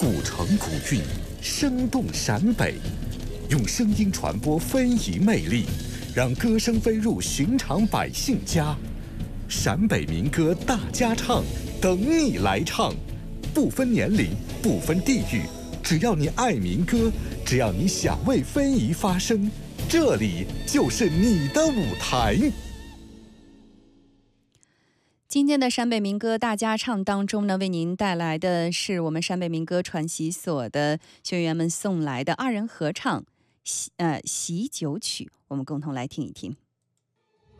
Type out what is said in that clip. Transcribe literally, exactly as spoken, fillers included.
古城古韵，生动陕北，用声音传播非遗魅力，让歌声飞入寻常百姓家。陕北民歌大家唱，等你来唱，不分年龄，不分地域，只要你爱民歌，只要你想为非遗发声，这里就是你的舞台。 今天的陕北民歌大家唱当中呢，为您带来的是我们陕北民歌传习所的学员们送来的二人合唱喜呃喜酒曲，我们共同来听一听。